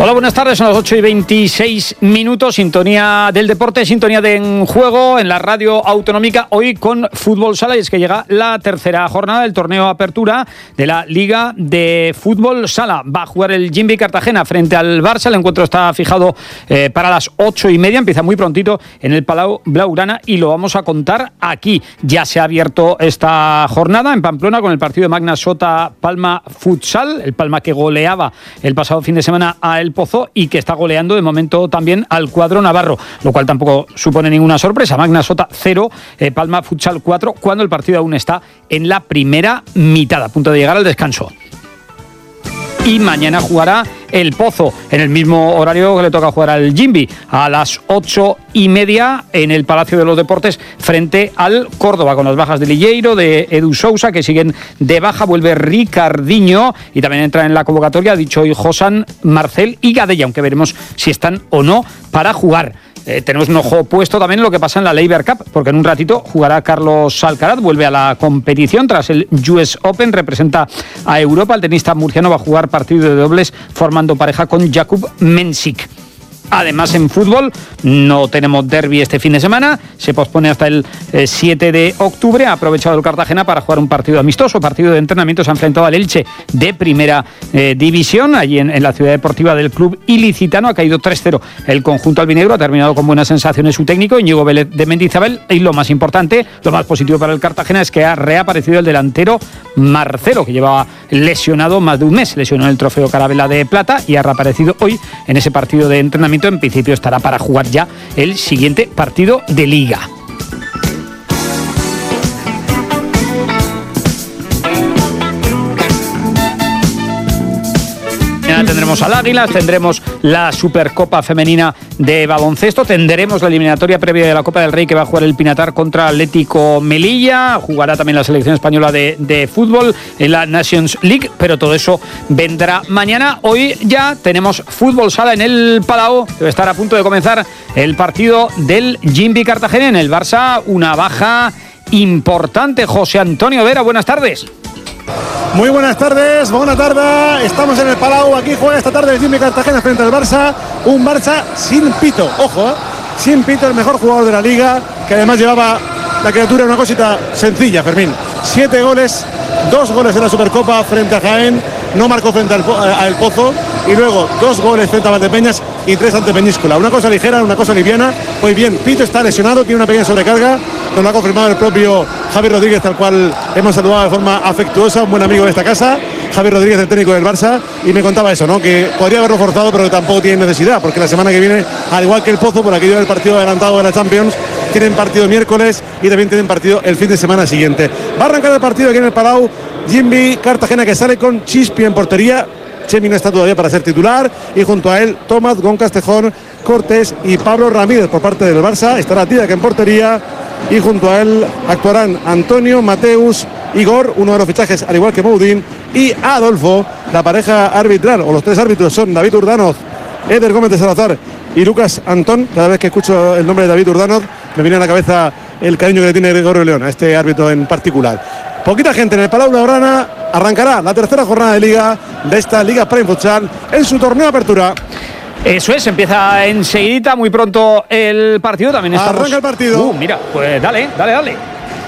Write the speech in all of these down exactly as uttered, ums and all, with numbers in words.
Hola, buenas tardes, son las ocho y veintiséis minutos, sintonía del deporte, sintonía de En Juego en la radio autonómica, hoy con Fútbol Sala, y es que llega la tercera jornada del torneo Apertura de la Liga de Fútbol Sala. Va a jugar el Jimby Cartagena frente al Barça, el encuentro está fijado eh, para las ocho y media, empieza muy prontito en el Palau Blaugrana y lo vamos a contar aquí. Ya se ha abierto esta jornada en Pamplona con el partido de Magna Sota Palma Futsal, el Palma que goleaba el pasado fin de semana a El Pozo y que está goleando de momento también al cuadro navarro, lo cual tampoco supone ninguna sorpresa. Magna Sota cero, eh, Palma Futsal cuatro, cuando el partido aún está en la primera mitad, a punto de llegar al descanso. Y mañana jugará El Pozo en el mismo horario que le toca jugar al Jimby, a las ocho y media en el Palacio de los Deportes frente al Córdoba, con las bajas de Lilleiro, de Edu Sousa, que siguen de baja. Vuelve Ricardiño y también entra en la convocatoria, ha dicho hoy Josan, Marcel y Gadella, aunque veremos si están o no para jugar. Eh, tenemos un ojo puesto también en lo que pasa en la Laver Cup, porque en un ratito jugará Carlos Alcaraz, vuelve a la competición tras el U S Open, representa a Europa. El tenista murciano va a jugar partido de dobles formando pareja con Jakub Mensik. Además, en fútbol no tenemos derbi este fin de semana, se pospone hasta el eh, siete de octubre. Ha aprovechado el Cartagena para jugar un partido amistoso, partido de entrenamiento. Se ha enfrentado al Elche de primera eh, división, allí en, en la ciudad deportiva del club ilicitano. Ha caído tres cero el conjunto albinegro, ha terminado con buenas sensaciones su técnico, Íñigo Vélez de Mendizábal, y lo más importante, lo más positivo para el Cartagena es que ha reaparecido el delantero Marcelo, que llevaba lesionado más de un mes, lesionó en el Trofeo Carabela de Plata y ha reaparecido hoy en ese partido de entrenamiento. En principio estará para jugar ya el siguiente partido de Liga. Tendremos al Águilas, tendremos la Supercopa Femenina de Baloncesto, tendremos la eliminatoria previa de la Copa del Rey que va a jugar el Pinatar contra Atlético Melilla, jugará también la selección española de, de fútbol en la Nations League, pero todo eso vendrá mañana. Hoy ya tenemos Fútbol Sala en el Palau, debe estar a punto de comenzar el partido del Jimby Cartagena. En el Barça una baja importante. José Antonio Vera, buenas tardes. Muy buenas tardes, buena tarde, estamos en el Palau, aquí juega esta tarde el Jimby Cartagena frente al Barça, un Barça sin pito, ojo, ¿eh? sin pito, el mejor jugador de la liga, que además llevaba la criatura una cosita sencilla, Fermín, siete goles, dos goles en la Supercopa frente a Jaén, no marcó frente al, al Pozo, y luego dos goles frente a Valdepeñas y tres ante Peñíscola, una cosa ligera, una cosa liviana. Pues bien, Pito está lesionado, tiene una pequeña sobrecarga, nos lo ha confirmado el propio Javier Rodríguez, al cual hemos saludado de forma afectuosa, un buen amigo de esta casa, Javier Rodríguez, el técnico del Barça, y me contaba eso, ¿no? Que podría haberlo forzado, pero que tampoco tiene necesidad, porque la semana que viene, al igual que el Pozo, por aquello del partido adelantado de la Champions, tienen partido miércoles y también tienen partido el fin de semana siguiente. Va a arrancar el partido aquí en el Palau, Jimby Cartagena, que sale con Chispi en portería. Chemi no está todavía para ser titular, y junto a él Tomás, Gon Castejón, Cortés y Pablo Ramírez por parte del Barça. Estará Tida, que en portería, y junto a él actuarán Antonio, Mateus, Igor, uno de los fichajes al igual que Moudín, y Adolfo. La pareja arbitral, o los tres árbitros, son David Urdanoz, Eder Gómez de Salazar y Lucas Antón. Cada vez que escucho el nombre de David Urdanoz me viene a la cabeza el cariño que le tiene Gregorio León a este árbitro en particular. Poquita gente en el Palau Blaugrana. Arrancará la tercera jornada de Liga de esta Liga Prime Futsal en su torneo Apertura. Eso es, empieza enseguidita, muy pronto el partido. También estamos... Arranca el partido. Uh, mira, pues dale, dale, dale.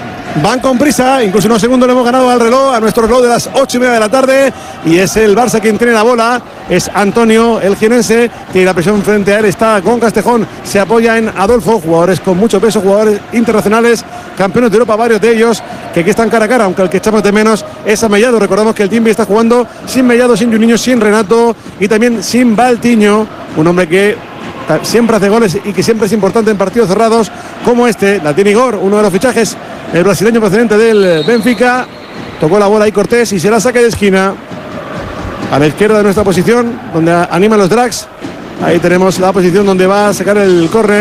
Van con prisa, incluso unos segundos le hemos ganado al reloj, a nuestro reloj de las ocho y media de la tarde, y es el Barça quien tiene la bola, es Antonio, el jienense, que la presión frente a él está con Castejón, se apoya en Adolfo, jugadores con mucho peso, jugadores internacionales, campeones de Europa, varios de ellos, que aquí están cara a cara, aunque el que echamos de menos es a Mellado. Recordamos que el Jimby está jugando sin Mellado, sin Juninho, sin Renato, y también sin Valtiño, un hombre que siempre hace goles y que siempre es importante en partidos cerrados como este. La tiene Igor, uno de los fichajes, el brasileño procedente del Benfica. Tocó la bola ahí Cortés y se la saca de esquina a la izquierda de nuestra posición, donde animan los drags. Ahí tenemos la posición donde va a sacar el córner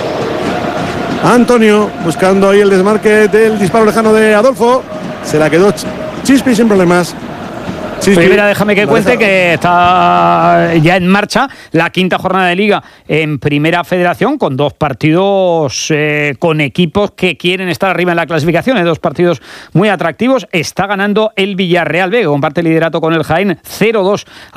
Antonio, buscando ahí el desmarque del disparo lejano de Adolfo. Se la quedó Chispi sin problemas. Sí, Primera, déjame que cuente que está ya en marcha la quinta jornada de Liga en Primera Federación, con dos partidos eh, con equipos que quieren estar arriba en la clasificación, ¿eh? Dos partidos muy atractivos. Está ganando el Villarreal B, que comparte liderato con el Jaén, cero dos